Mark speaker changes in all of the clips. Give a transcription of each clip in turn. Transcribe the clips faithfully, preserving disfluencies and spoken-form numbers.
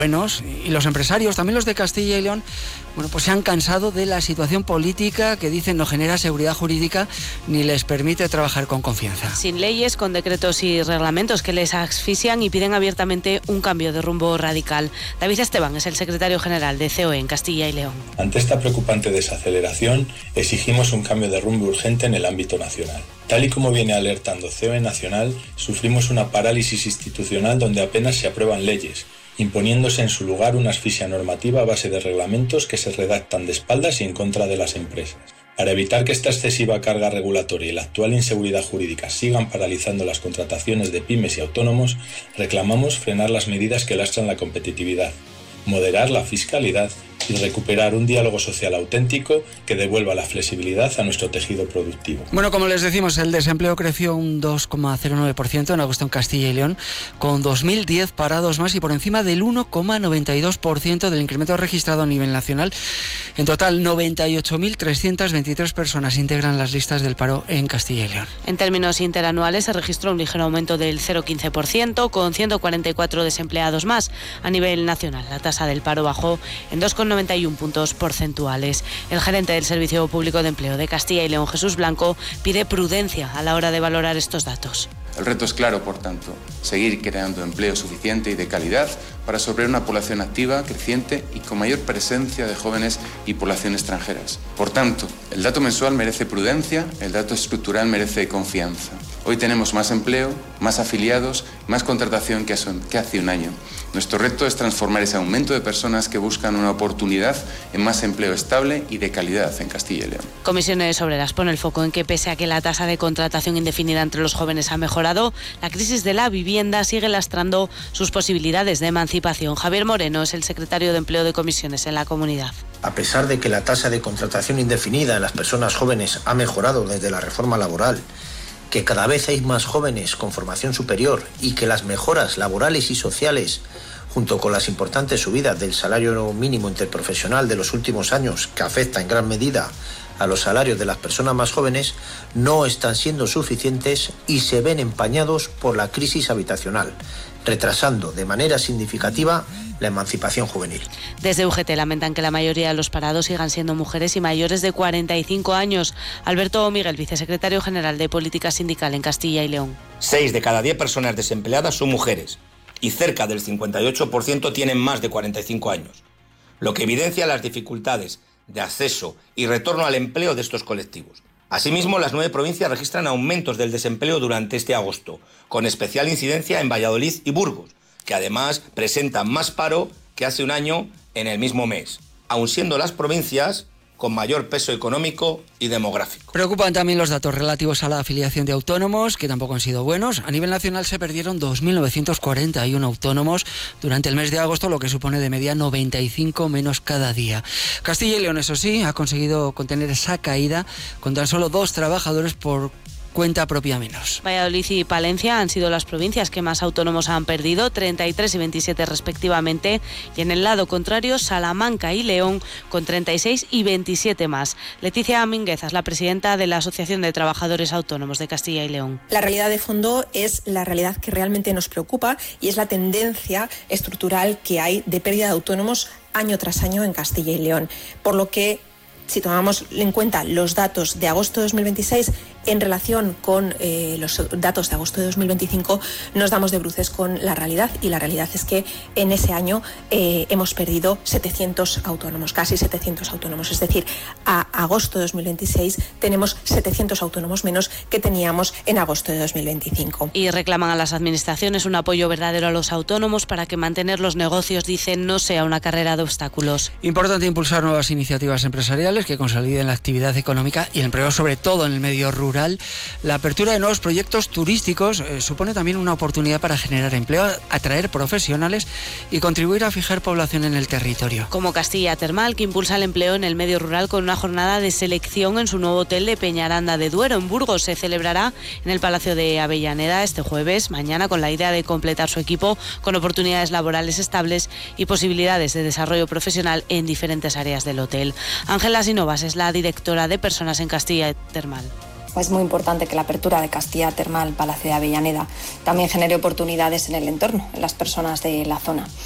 Speaker 1: buenos, y los empresarios, también los de Castilla y León, bueno, pues se han cansado de la situación política que dicen no genera seguridad jurídica ni les permite trabajar con confianza.
Speaker 2: Sin leyes, con decretos y reglamentos que les asfixian y piden abiertamente un cambio de rumbo radical. David Esteban es el secretario general de C O E en Castilla y León.
Speaker 3: Ante esta preocupante desaceleración, exigimos un cambio de rumbo urgente en el ámbito nacional. Tal y como viene alertando C O E Nacional, sufrimos una parálisis institucional donde apenas se aprueban leyes, imponiéndose en su lugar una asfixia normativa a base de reglamentos que se redactan de espaldas y en contra de las empresas. Para evitar que esta excesiva carga regulatoria y la actual inseguridad jurídica sigan paralizando las contrataciones de pymes y autónomos, reclamamos frenar las medidas que lastran la competitividad, moderar la fiscalidad y recuperar un diálogo social auténtico que devuelva la flexibilidad a nuestro tejido productivo.
Speaker 1: Bueno, como les decimos, el desempleo creció un dos coma cero nueve por ciento en agosto en Castilla y León, con dos mil diez parados más y por encima del uno coma noventa y dos por ciento del incremento registrado a nivel nacional. En total, noventa y ocho mil trescientas veintitrés personas integran las listas del paro en Castilla y León.
Speaker 2: En términos interanuales se registró un ligero aumento del cero coma quince por ciento, con ciento cuarenta y cuatro desempleados más. A nivel nacional, la tasa del paro bajó en dos coma noventa y uno puntos porcentuales. El gerente del Servicio Público de Empleo de Castilla y León, Jesús Blanco, pide prudencia a la hora de valorar estos datos.
Speaker 4: El reto es claro, por tanto, seguir creando empleo suficiente y de calidad para sostener una población activa, creciente y con mayor presencia de jóvenes y población extranjeras. Por tanto, el dato mensual merece prudencia, el dato estructural merece confianza. Hoy tenemos más empleo, más afiliados, más contratación que hace un año. Nuestro reto es transformar ese aumento de personas que buscan una oportunidad en más empleo estable y de calidad en Castilla y León.
Speaker 2: Comisiones Obreras pone el foco en que, pese a que la tasa de contratación indefinida entre los jóvenes ha mejorado, la crisis de la vivienda sigue lastrando sus posibilidades de emancipación. Javier Moreno es el secretario de Empleo de Comisiones en la comunidad.
Speaker 5: A pesar de que la tasa de contratación indefinida en las personas jóvenes ha mejorado desde la reforma laboral, que cada vez hay más jóvenes con formación superior y que las mejoras laborales y sociales, junto con las importantes subidas del salario mínimo interprofesional de los últimos años, que afecta en gran medida a los salarios de las personas más jóvenes, no están siendo suficientes y se ven empañados por la crisis habitacional, retrasando de manera significativa la emancipación juvenil.
Speaker 2: Desde U G T lamentan que la mayoría de los parados sigan siendo mujeres y mayores de cuarenta y cinco años. Alberto Miguel, vicesecretario general de Política Sindical en Castilla y León.
Speaker 6: Seis de cada diez personas desempleadas son mujeres y cerca del cincuenta y ocho por ciento tienen más de cuarenta y cinco años, lo que evidencia las dificultades de acceso y retorno al empleo de estos colectivos. Asimismo, las nueve provincias registran aumentos del desempleo durante este agosto, con especial incidencia en Valladolid y Burgos, que además presentan más paro que hace un año en el mismo mes, aun siendo las provincias con mayor peso económico y demográfico.
Speaker 1: Preocupan también los datos relativos a la afiliación de autónomos, que tampoco han sido buenos. A nivel nacional se perdieron dos mil novecientos cuarenta y uno autónomos durante el mes de agosto, lo que supone de media noventa y cinco menos cada día. Castilla y León, eso sí, ha conseguido contener esa caída con tan solo dos trabajadores por cuenta propia menos.
Speaker 2: Valladolid y Palencia han sido las provincias que más autónomos han perdido, treinta y tres y veintisiete respectivamente, y en el lado contrario Salamanca y León con treinta y seis y veintisiete más. Leticia Mingueza es la presidenta de la Asociación de Trabajadores Autónomos de Castilla y León.
Speaker 7: La realidad de fondo es la realidad que realmente nos preocupa y es la tendencia estructural que hay de pérdida de autónomos año tras año en Castilla y León, por lo que si tomamos en cuenta los datos de agosto de dos mil veintiséis en relación con eh, los datos de agosto de dos mil veinticinco, nos damos de bruces con la realidad, y la realidad es que en ese año eh, hemos perdido setecientos autónomos, casi setecientos autónomos, es decir, a agosto de dos mil veintiséis tenemos setecientos autónomos menos que teníamos en agosto de dos mil veinticinco.
Speaker 2: Y reclaman a las administraciones un apoyo verdadero a los autónomos para que mantener los negocios, dicen, no sea una carrera de obstáculos.
Speaker 1: Importante impulsar nuevas iniciativas empresariales que consoliden la actividad económica y el empleo, sobre todo en el medio rural. La apertura de nuevos proyectos turísticos eh, supone también una oportunidad para generar empleo, atraer profesionales y contribuir a fijar población en el territorio.
Speaker 2: Como Castilla Termal, que impulsa el empleo en el medio rural con una jornada de selección en su nuevo hotel de Peñaranda de Duero, en Burgos. Se celebrará en el Palacio de Avellaneda este jueves, mañana, con la idea de completar su equipo con oportunidades laborales estables y posibilidades de desarrollo profesional en diferentes áreas del hotel. Ángela Sinovas es la directora de Personas en Castilla Termal.
Speaker 8: Es muy importante que la apertura de Castilla Termal, Palacio de Avellaneda, también genere oportunidades en el entorno, en las personas de la zona.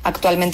Speaker 8: actualmente